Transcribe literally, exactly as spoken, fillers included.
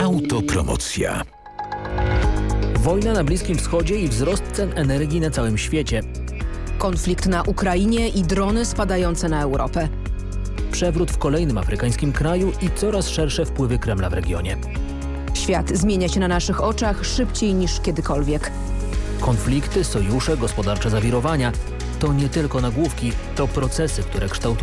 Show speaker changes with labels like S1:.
S1: Autopromocja.
S2: Wojna na Bliskim Wschodzie i wzrost cen energii na całym świecie.
S3: Konflikt na Ukrainie i drony spadające na Europę.
S2: Przewrót w kolejnym afrykańskim kraju i coraz szersze wpływy Kremla w regionie.
S3: Świat zmienia się na naszych oczach szybciej niż kiedykolwiek.
S2: Konflikty, sojusze, gospodarcze zawirowania to nie tylko nagłówki, to procesy, które kształtują